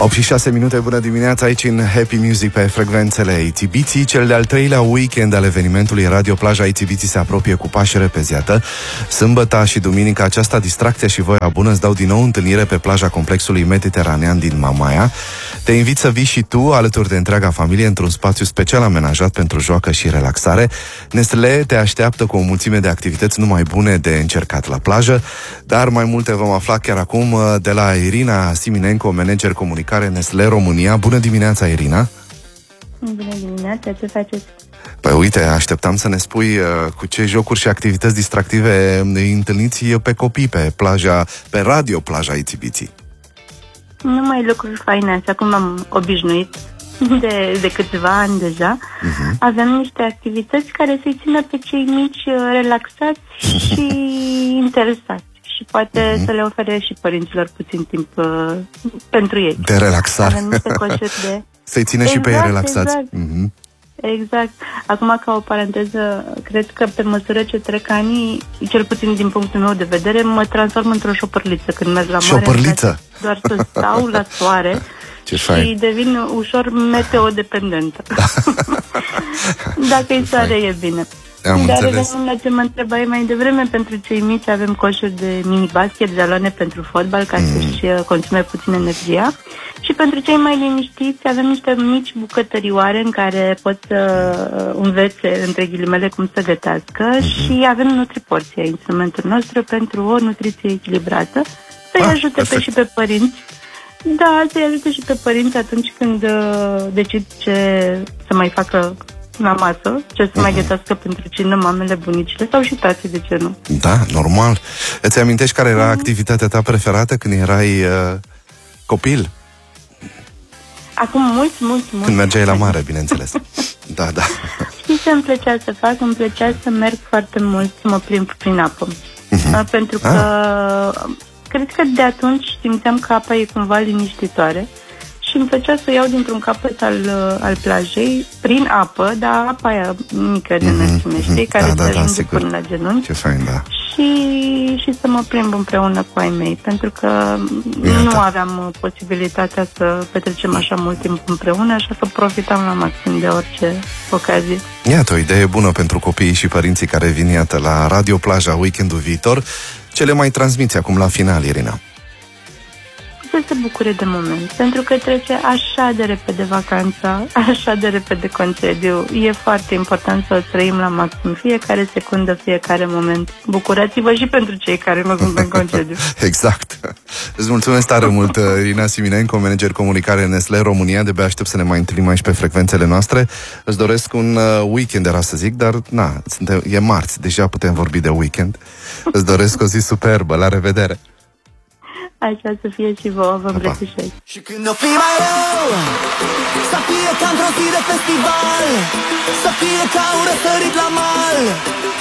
8 și 6 minute, bună dimineața aici în Happy Music pe frecvențele ITBT. Cel de-al treilea weekend al evenimentului Radio Plaja ITBT se apropie cu pași repeziată. Sâmbătă și duminica aceasta, distracția și voia bună îți dau din nou întâlnire pe plaja complexului mediteranean din Mamaia. Te invit să vii și tu alături de întreaga familie într-un spațiu special amenajat pentru joacă și relaxare. Nestlé te așteaptă cu o mulțime de activități numai bune de încercat la plajă, dar mai multe vom afla chiar acum de la Irina Siminenko, manager comunicare Nestlé România. Bună dimineața, Irina! Bună dimineața, ce faceți? Păi uite, așteptam să ne spui cu ce jocuri și activități distractive îi întâlniți pe copii pe plaja, pe Radio Plaja ITBT. Numai lucruri faine, așa cum am obișnuit de câțiva ani deja. Avem niște activități care să-i țină pe cei mici relaxați și interesați. Și poate să le ofere și părinților puțin timp pentru ei. De relaxare. Avem niște coșuri de... Să-i ține și pe ei relaxați. Exact. Acum, ca o paranteză, cred că pe măsură ce trec anii, cel puțin din punctul meu de vedere, mă transform într-o șopărliță când merg la mare. Șopărliță? Doar să stau la soare și devin ușor meteodependentă. Dacă îi soare, e bine. Dar revenind la ce mă întrebai mai devreme, pentru cei mici avem coșuri de mini-basket, jaloane pentru fotbal, ca să-și consume puțin energia. Și pentru cei mai liniștiți avem niște mici bucătărioare în care pot să învețe, între ghilimele, cum să gătească. Și avem NutriPorția, instrumentul nostru pentru o nutriție echilibrată, să-i ajute și pe părinți. Da, să-i ajute și pe părinți atunci când decid ce să mai facă la masă, ce să mai gătească pentru cină mamele, bunicile sau și tații, de ce nu? Da, normal. Îți amintești care era activitatea ta preferată când erai copil? Acum mult. Când mergeai la mare, bineînțeles. Da. Știi ce îmi plăcea să fac? Îmi plăcea să merg foarte mult, să mă plimb prin apă. Pentru că cred că de atunci simțeam că apa e cumva liniștitoare. Și îmi plăcea să iau dintr-un capăt al plajei, prin apă, dar apa aia mică de înălțime, știi, care te ajunge până la genunchi. Ce fain, da. Și să mă plimb împreună cu ai mei, pentru că nu aveam posibilitatea să petrecem așa mult timp împreună, așa că profitam la maxim de orice ocazie. Iată, o idee bună pentru copiii și părinții care vin, iată, la Radio Plaja weekendul viitor. Ce le mai transmiți acum la final, Irina? Să se bucure de moment, pentru că trece așa de repede vacanța, așa de repede concediu. E foarte important să o trăim la maxim, fiecare secundă, fiecare moment. Bucurați-vă și pentru cei care nu sunt în concediu. Exact. Îți mulțumesc tare mult, Irina Siminenko, manager comunicare Nestlé România. De-abia aștept să ne mai întâlnim aici pe frecvențele noastre. Îți doresc un weekend, era să zic, dar e marți, deja putem vorbi de weekend. Îți doresc o zi superbă, la revedere. Așa să fie și vouă, vă îmbrățișez. Și când o fi mai rău, să fie ca într-o zi de festival, să fie ca un răsărit la mal.